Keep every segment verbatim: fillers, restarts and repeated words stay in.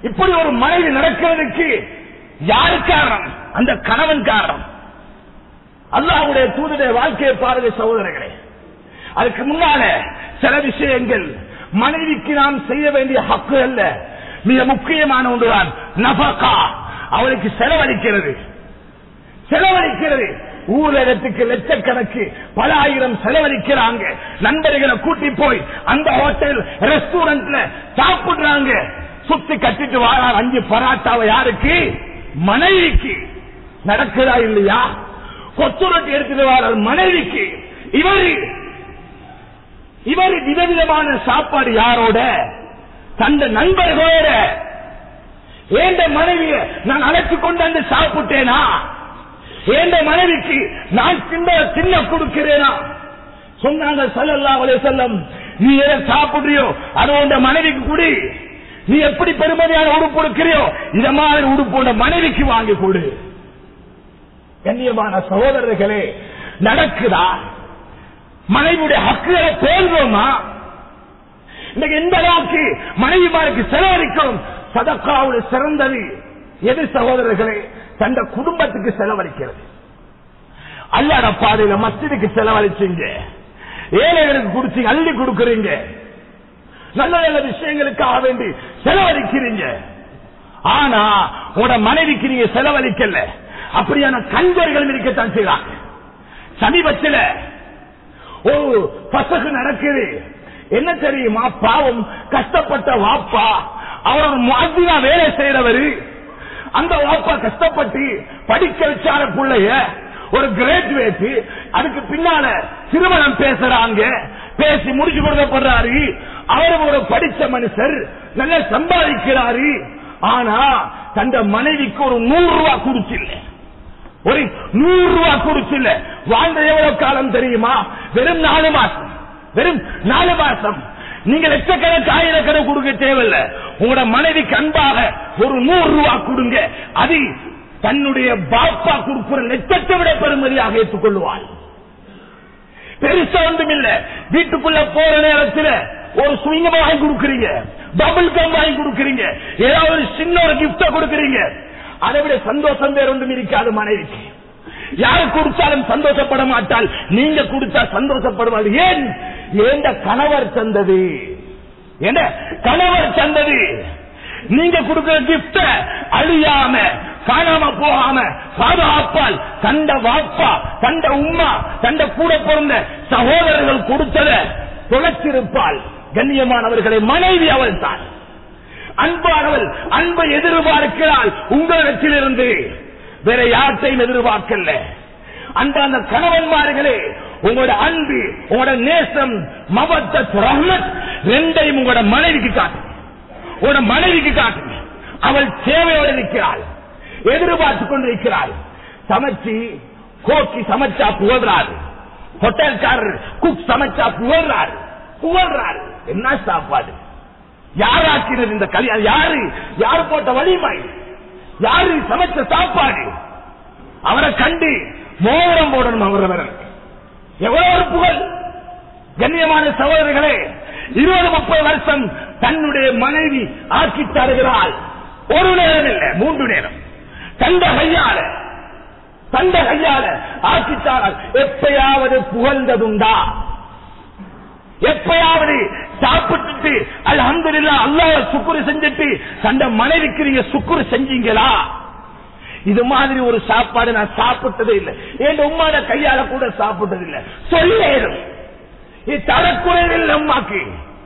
இப்படி ஒரு மனைவி நடக்கிறதுக்கு யாரு காரணம்? அந்த கணவன் காரணம். அல்லாஹ்வுடைய தூதருடைய வாழ்க்கையை பாருங்க சகோதரர்களே. அதுக்கு முன்னால சில விஷயங்கள் மனைவிக்கு நாம் செய்ய வேண்டிய ஹக்கு அல்ல, மிக முக்கியமான ஒன்றுதான் நஃபகா. அவளுக்கு செலவழிக்கிறது செலவழிக்கிறது ஊரகத்துக்கு லட்சக்கணக்கு பல ஆயிரம் செலவழிக்கிறாங்க. நண்பர்களை கூட்டி போய் அந்த ஹோட்டல் ரெஸ்டாரண்ட்ல சாப்பிடுறாங்க. சுத்தி கட்டிட்டு வாரார் அஞ்சு பராட்டாவை யாருக்கு? மனைவிக்கு. நடக்குதா இல்லையா? கொத்துரட்டி எடுத்துட்டு வாரார் மனைவிக்கு. இவர் இவர் விதவிதமான சாப்பாடு யாரோட? தந்த நண்பர்களோட. ஏண்ட மனைவிய நான் அழைத்து கொண்டு வந்து சாப்பிட்டேனா? ஏண்ட மனைவிக்கு நான் சின்ன சின்ன கொடுக்கிறேனா? சொன்னாங்க ஸல்லல்லாஹு அலைஹி வஸல்லம், நீ எதை சாப்பிடுறியோ அது உண்ட மனைவிக்கு கொடு. நீ எப்படி பெருமதியான உடுப்பு கொடுக்கிறியோ இத மாதிரி உடுப்பு மனைவிக்கு வாங்கி கொடு. கண்ணியமான சகோதரர்களே, நடக்குதா? மனைவியுடைய ஹக்குகளை பேசுவோமா? இன்னைக்கு எந்த அளவுக்கு மனைவிமாருக்கு செலவழிக்கும்? சதக்காவுடைய சிறந்தது எது சகோதரர்களே? தந்த குடும்பத்துக்கு செலவழிக்கிறது. அல்லாஹ் பாதையில மஸ்ஜிதுக்கு செலவழிச்சீங்க, ஏழைகளுக்கு குடிச்சீங்க, அள்ளி கொடுக்கறீங்க, நல்ல நல்ல விஷயங்களுக்காக வேண்டி செலவழிக்கிறீங்க. ஆனா உங்களோட மனைவிக்கு நீங்க செலவழிக்கல. அப்படியான கஞ்சர்கள் இருக்கத்தான் செய்யறாங்க. சமீபத்தில் ஒரு பசகு நடக்குது. என்ன தெரியுமா? பாவம் கஷ்டப்பட்ட வாப்பா, அவரோட முஅத்தினா வேலை செய்யறவரு. அந்த வாப்பா கஷ்டப்பட்டு படிக்க வச்சார பிள்ளைய ஒரு கிராஜுவேட், அதுக்கு பின்னால திருமணம் பேசுறாங்க. பேசி முடிச்சு கொடுக்கப்படுறாரு. அவர் ஒரு படிச்ச மனுஷர், நல்ல சம்பாதிக்கிறாரு. ஆனா தந்த மனைவிக்கு ஒரு நூறு ரூபாய் குடிச்சில்ல, ஒரு நூறு ரூபாய் குடிச்சில்ல. வாழ்ந்த எவ்வளவு காலம் தெரியுமா? வெறும் நாலு மாசம். வெறும் நாலு மாசம். நீங்க லட்சக்கணக்கு ஆயிரக்கணக்கு கொடுக்க தேவையில்லை. உங்களோட மனைவிக்கு அன்பாக ஒரு நூறு ரூபாய் கொடுங்க. அது தன்னுடைய பாப்பா கொடுக்கிற லட்சத்தை விட பெருமதியாக ஏற்றுக்கொள்வாள். பெருசா ஒன்றும் இல்ல. வீட்டுக்குள்ள போற நேரத்தில் ஒரு சுவிங்கம் வாங்கி கொடுக்கறீங்க, டபுள் கம் வாங்கி கொடுக்கறீங்க, ஏதாவது ஒரு சின்ன ஒரு கிஃப்ட கொடுக்கறீங்க. அதை விட சந்தோஷம் வேற ஒன்றும் இருக்காது மனைவிக்கு. யாரு கொடுத்தாலும் சந்தோஷப்பட மாட்டால், நீங்க கொடுத்தா சந்தோஷப்படுவாள். ஏன்? ஏண்ட கணவர் தந்தது, என்ன கணவர் தந்தது. நீங்க கொடுக்கிற கிஃப்ட அழியாம காணாம போகாம பாதுகாப்பால் தண்ட வாப்பா, தண்ட உம்மா, தண்ட கூட பிறந்த சகோதரர்கள் கொடுத்தத தொலைச்சிருப்பாள். கண்ணியமானவர்களை, மனைவி அவள் தான் அன்பானவள். அன்பை எதிர்பார்க்கிறாள் உங்களிடத்திலிருந்து, வேற யார்த்தையும் எதிர்பார்க்கல. அன்பான கணவன்மார்களே, உங்களோட அன்பு, உங்களோட நேசம், மவத்தத் ரஹ்மத் ரெண்டையும் உங்களோட மனைவிக்கு காட்டுங்க. உங்களோட மனைவிக்கு காட்டுங்க. அவள் சேவையோடு இருக்கிறாள், எதிர்பார்த்து கொண்டிருக்கிறாள். சமைச்சு கோக்கி சமைச்சா புகழ்றாரு, ஹோட்டல்காரர் குக் சமைச்சா புகழ்றாரு புகழ்றாரு என்ன சாப்பாடு? யாராக்கிறது இந்த கல்யாணம்? யாரு யார் போட்ட வலிமை? யாரு சமைச்ச சாப்பாடு? அவரை கண்டு மோதிரம் போடணும். அவரவர் எவ்வளவு ஒரு புகழ்! கண்ணியமான சகோதரர்களே, இருபது முப்பது வருஷம் தன்னுடைய மனைவி ஆக்கி தருகிறாள். ஒரு நேரம் இல்ல, மூன்று நேரம் தந்த கையால தந்த கையால ஆக்கித்தாரால். எப்பயாவது புகழ்ந்ததுண்டா? எப்பயாவது சாப்பிட்டு அல்ஹம்துலில்லாஹ் அல்லாஹ் சுக்ரு செஞ்சுட்டு தந்த மனைவிக்கு நீங்க சுக்ரு செஞ்சீங்களா? இது மாதிரி ஒரு சாப்பாடு நான் சாப்பிட்டதே இல்லை, என் உம்மாட கையால கூட சாப்பிட்டது இல்லை. சொல்லேரும் இது தரக்குறையில் அம்மாக்கு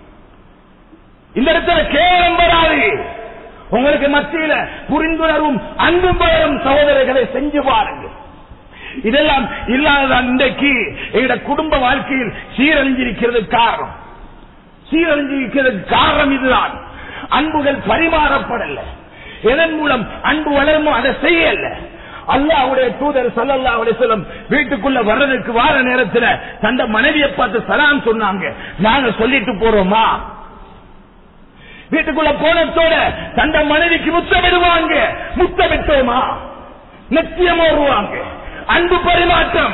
இந்த இடத்துல கேவலம் வராது. உங்களுக்கு மத்தியில புரிந்துணர்வும் அன்பும் வளரும் சகோதரர்களை செஞ்சு பாருங்கள். இதெல்லாம் இல்லாததான் இன்றைக்கு எங்களோட குடும்ப வாழ்க்கையில் சீரழிஞ்சிருக்கிறது காரணம். சீரழிஞ்சிருக்கிறது காரணம் இதுதான். அன்புகள் பரிமாறப்படல. எதன் மூலம் அன்பு வளருமோ அதை செய்யல. அல்லாஹ்வுடைய தூதர் ஸல்லல்லாஹு அலைஹி வஸல்லம் வீட்டுக்குள்ள வர்றதுக்கு வார நேரத்தில் தந்த மனைவியை பார்த்து சலாம் சொன்னாங்க. நாங்க சொல்லிட்டு போறோமா? வீட்டுக்குள்ள போனத்தோட தந்த மனைவிக்கு முத்தமிடுவாங்க. முத்தமிட்டோமா? நிச்சயம் வருவாங்க. அன்பு பரிமாற்றம்.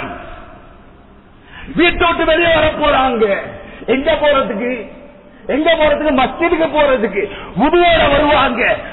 வீட்டை விட்டு வெளியே வர போறாங்க. எங்க போறதுக்கு? எங்க போறதுக்கு? மஸ்ஜிதுக்கு போறதுக்கு. உதுவோட வருவாங்க.